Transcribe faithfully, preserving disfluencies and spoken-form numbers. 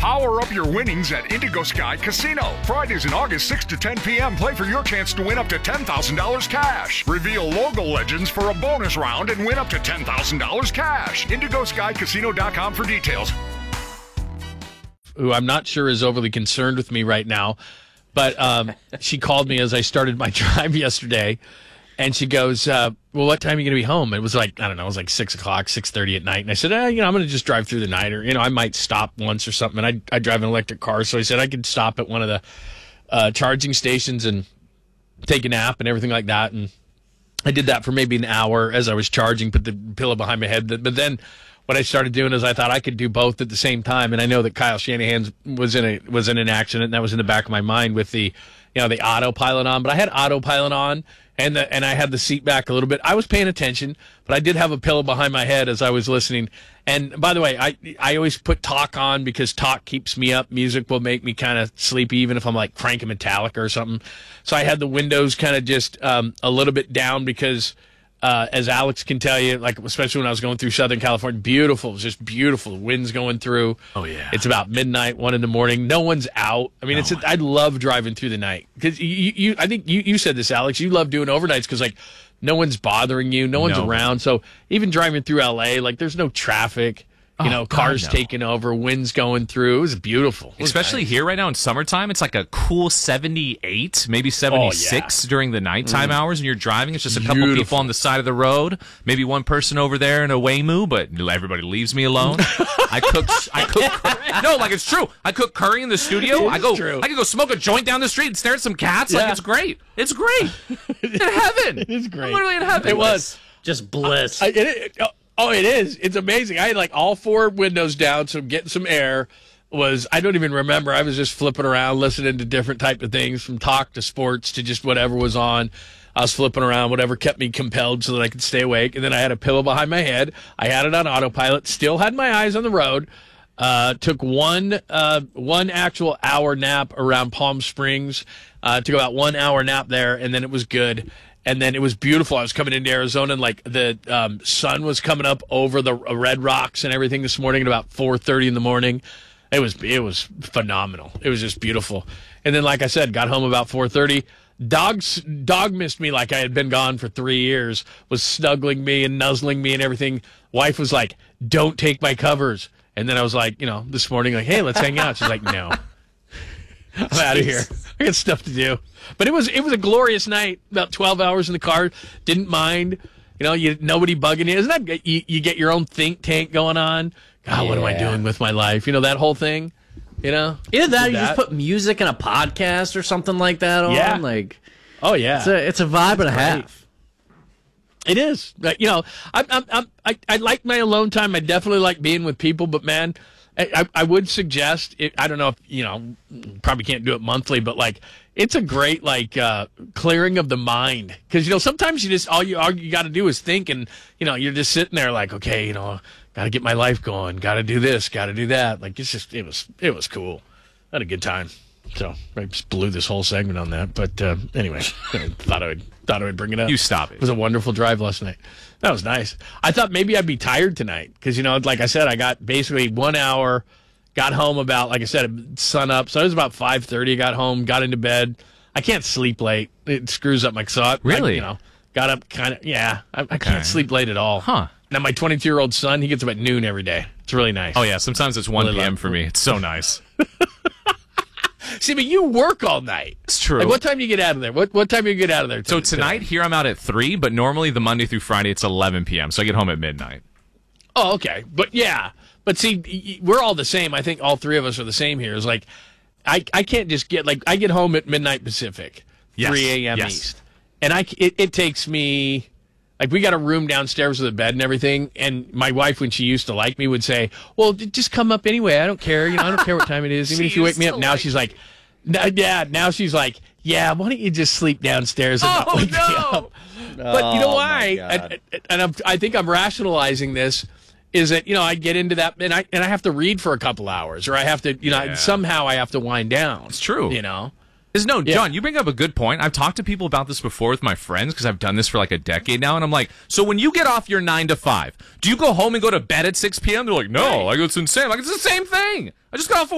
Power up your winnings at Indigo Sky Casino. Fridays in August, six to ten p.m. Play for your chance to win up to ten thousand dollars cash. Reveal logo legends for a bonus round and win up to ten thousand dollars cash. indigo sky casino dot com for details. Who I'm not sure is overly concerned with me right now, but um, she called me as I started my drive yesterday, and she goes, uh, well, what time are you going to be home? It was like, I don't know, it was like six o'clock, six thirty at night. And I said, eh, you know, I'm going to just drive through the night, or, you know, I might stop once or something. And I, I drive an electric car, so I said I could stop at one of the uh, charging stations and take a nap and everything like that. And I did that for maybe an hour as I was charging, put the pillow behind my head. But then what I started doing is I thought I could do both at the same time. And I know that Kyle Shanahan was in a was in an accident, and that was in the back of my mind with the, you know, the autopilot on. But I had autopilot on, and the, and I had the seat back a little bit. I was paying attention, but I did have a pillow behind my head as I was listening. And by the way, I I always put talk on because talk keeps me up. Music will make me kind of sleepy, even if I'm like cranking Metallica or something. So I had the windows kind of just um, a little bit down because, uh, as Alex can tell you, like especially when I was going through Southern California, beautiful. It was just beautiful. Winds going through. Oh yeah. It's about midnight, one in the morning. No one's out. I mean, no it's. A, I love driving through the night because you, you. I think you, you said this, Alex. You love doing overnights because like no one's bothering you, no one's no. around. So even driving through L A, like there's no traffic. You know, oh, cars God, no. taking over, winds going through. It was beautiful. It was Especially nice. here right now in summertime, it's like a cool seventy-eight, maybe seventy-six oh, yeah. during the nighttime mm. hours, and you're driving. It's just a couple Beautiful. people on the side of the road, maybe one person over there in a Waymo, but everybody leaves me alone. I cook. I cook. No, like it's true. I cook curry in the studio. I go. True. I can go smoke a joint down the street and stare at some cats. Yeah. Like it's great. It's great. In heaven. It is great. I'm literally in heaven. It was just bliss. I, it, it, Oh, it is. It's amazing. I had like all four windows down, so getting some air was, I don't even remember. I was just flipping around, listening to different type of things, from talk to sports to just whatever was on. I was flipping around, whatever kept me compelled so that I could stay awake. And then I had a pillow behind my head. I had it on autopilot, still had my eyes on the road. Uh, took one uh, one actual hour nap around Palm Springs. Uh, took about one hour nap there, and then it was good. And then it was beautiful. I was coming into Arizona, and like the um, sun was coming up over the Red Rocks and everything this morning at about four thirty in the morning. It was it was phenomenal. It was just beautiful. And then, like I said, got home about four thirty. Dogs dog missed me like I had been gone for three years. Was snuggling me and nuzzling me and everything. Wife was like, "Don't take my covers." And then I was like, you know, this morning, like, "Hey, let's hang out." She's like, "No, I'm out of here. I got stuff to do." But it was it was a glorious night. About twelve hours in the car. Didn't mind. You know, you nobody bugging you. Isn't that you, you get your own think tank going on? God, yeah. What am I doing with my life? You know, that whole thing. You know, either that or you that. just put music in a podcast or something like that on. Yeah. Like, oh yeah, it's a it's a vibe and a half. It is. You know, I I'm, I'm, I I like my alone time. I definitely like being with people. But man, I, I would suggest, it, I don't know if, you know, probably can't do it monthly, but like, it's a great, like, uh, clearing of the mind. Because, you know, sometimes you just, all you, all you got to do is think, and, you know, you're just sitting there like, okay, you know, got to get my life going, got to do this, got to do that. Like, it's just, it was, it was cool. I had a good time. So I just blew this whole segment on that. But uh, anyway, I thought I would, thought I would bring it up. You stop it. It was a wonderful drive last night. That was nice. I thought maybe I'd be tired tonight because, you know, like I said, I got basically one hour, got home about, like I said, sun up. So it was about five thirty. Got home, got into bed. I can't sleep late. It screws up my so Really? I, you know, got up kind of, yeah. I, I Okay. can't sleep late at all. Huh. Now, my twenty-two-year-old son, he gets up at noon every day. It's really nice. Oh, yeah. Sometimes it's one Really p.m. love- for me. It's so nice. See, but you work all night. It's true. Like, what time do you get out of there? What what time do you get out of there? So t- tonight, today? here I'm out at three, but normally the Monday through Friday, it's eleven p.m., so I get home at midnight. Oh, okay. But yeah. But see, y- we're all the same. I think all three of us are the same here. It's like, I, I can't just get, like, I get home at midnight Pacific, Yes. three a.m. Yes. East. And I, c- it, it takes me, like, we got a room downstairs with a bed and everything. And my wife, when she used to like me, would say, well, j- just come up anyway. I don't care. You know, I don't care what time it is. Even She if you wake me used up. to Now like she's like, n- yeah, now she's like, yeah, why don't you just sleep downstairs and not Oh, wake me no. up? But you know Oh, why? my God. And, and I'm, I think I'm rationalizing this. Is that, you know, I get into that and I and I have to read for a couple hours, or I have to, you know, Yeah. somehow I have to wind down. It's true. You know? Is no, Yeah. John, you bring up a good point. I've talked to people about this before with my friends because I've done this for like a decade now, and I'm like, so when you get off your nine to five, do you go home and go to bed at six p.m.? They're like, no, like it's insane. Like it's the same thing. I just got off of